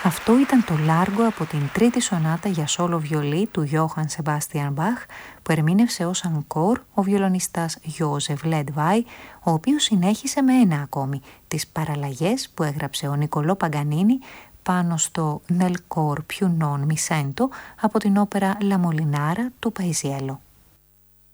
Αυτό ήταν το Λάργο από την τρίτη σονάτα για σόλο βιολί του Γιώχαν Σεμπάστιαν Μπαχ, που ερμήνευσε ως ανκόρ ο βιολονιστάς Γιώζεφ Λέντβάι, ο οποίος συνέχισε με ένα ακόμη, τις παραλλαγές που έγραψε ο Νικολό Παγκανίνη πάνω στο Nel cor più non mi sento από την όπερα La Molinara του Παϊζιέλο.